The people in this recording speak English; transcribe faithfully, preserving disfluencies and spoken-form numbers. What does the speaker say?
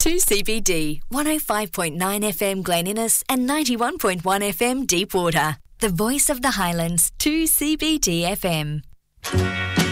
two C B D, one oh five point nine F M Glen Innes and ninety-one point one F M Deepwater. The voice of the Highlands, two C B D F M.